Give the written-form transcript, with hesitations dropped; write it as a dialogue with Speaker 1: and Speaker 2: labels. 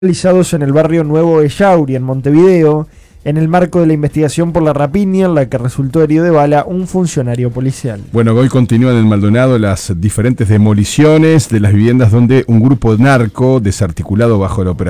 Speaker 1: realizados en el barrio Nuevo Echauri, en Montevideo, en el marco de la investigación por la rapiña en la que resultó herido de bala un funcionario policial.
Speaker 2: Bueno, hoy continúan en Maldonado las diferentes demoliciones de las viviendas donde un grupo narco desarticulado bajo la operación